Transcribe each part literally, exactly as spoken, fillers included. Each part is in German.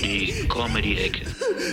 Die Comedy-Ecke.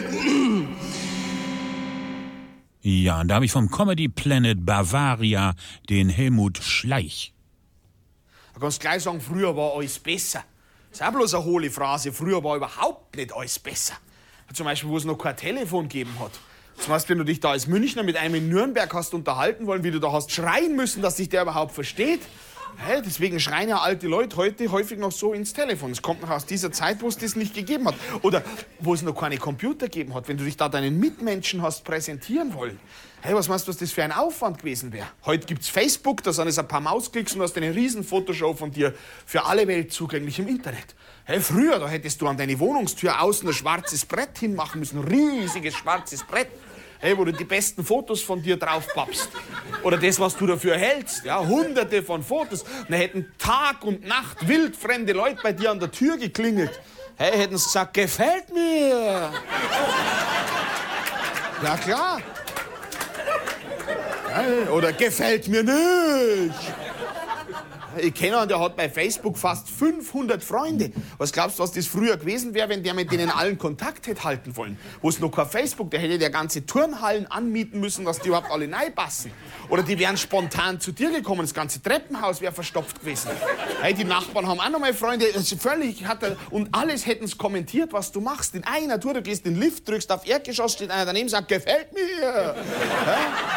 Ja, da habe ich vom Comedy Planet Bavaria den Helmut Schleich. Da kannst du gleich sagen, früher war alles besser. Das ist auch bloß eine hohle Phrase. Früher war überhaupt nicht alles besser. Zum Beispiel, wo es noch kein Telefon gegeben hat. Zum Beispiel, wenn du dich da als Münchner mit einem in Nürnberg hast unterhalten wollen, wie du da hast schreien müssen, dass dich der überhaupt versteht. Hey, deswegen schreien ja alte Leute heute häufig noch so ins Telefon. Es kommt noch aus dieser Zeit, wo es das nicht gegeben hat. Oder wo es noch keine Computer gegeben hat, wenn du dich da deinen Mitmenschen hast präsentieren wollen. Hey, was meinst du, was das für ein Aufwand gewesen wäre? Heute gibt's Facebook, da sind es ein paar Mausklicks und hast eine riesen Fotoshow von dir für alle Welt zugänglich im Internet. Hey, früher, da hättest du an deine Wohnungstür außen ein schwarzes Brett hinmachen müssen, ein riesiges schwarzes Brett. Hey, wo du die besten Fotos von dir drauf pappst. Oder das, was du dafür hältst. Ja, hunderte von Fotos. Und dann hätten Tag und Nacht wildfremde Leute bei dir an der Tür geklingelt. Hey, hätten sie gesagt, gefällt mir. Ja, klar. Hey, oder gefällt mir nicht. Ich kenne einen, der hat bei Facebook fast fünfhundert Freunde. Was glaubst du, was das früher gewesen wäre, wenn der mit denen allen Kontakt hätte halten wollen? Wo es noch kein Facebook, der hätte der ganze Turnhallen anmieten müssen, dass die überhaupt alle reinpassen. Oder die wären spontan zu dir gekommen, das ganze Treppenhaus wäre verstopft gewesen. Hey, die Nachbarn haben auch noch mal Freunde, also völlig hat er, und alles hätten es kommentiert, was du machst. In einer Tour, du gehst in den Lift, drückst auf Erdgeschoss, steht einer daneben, sagt, gefällt mir. Ja?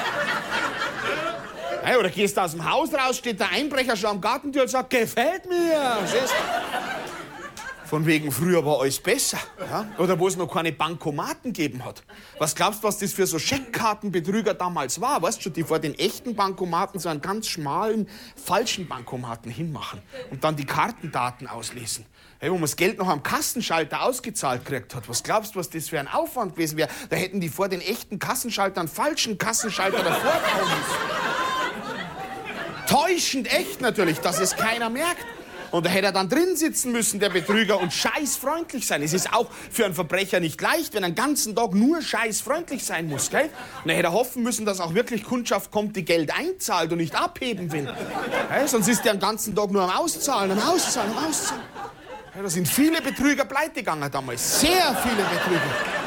Hey, oder gehst aus dem Haus raus, steht der Einbrecher schon am Gartentür und sagt, gefällt mir. Siehst du? Von wegen, früher war alles besser. Ja? Oder wo es noch keine Bankomaten gegeben hat. Was glaubst du, was das für so Scheckkartenbetrüger damals war? Weißt du schon, die vor den echten Bankomaten so einen ganz schmalen, falschen Bankomaten hinmachen und dann die Kartendaten auslesen. Hey, wo man das Geld noch am Kassenschalter ausgezahlt gekriegt hat. Was glaubst du, was das für ein Aufwand gewesen wäre? Da hätten die vor den echten Kassenschaltern falschen Kassenschalter davor bauen müssen. Täuschend echt natürlich, dass es keiner merkt. Und da hätte er dann drin sitzen müssen, der Betrüger, und scheißfreundlich sein. Es ist auch für einen Verbrecher nicht leicht, wenn er den ganzen Tag nur scheißfreundlich sein muss, gell? Und er hätte hoffen müssen, dass auch wirklich Kundschaft kommt, die Geld einzahlt und nicht abheben will. Gell? Sonst ist der den ganzen Tag nur am Auszahlen, am Auszahlen, am Auszahlen. Ja, da sind viele Betrüger pleite gegangen damals. Sehr viele Betrüger.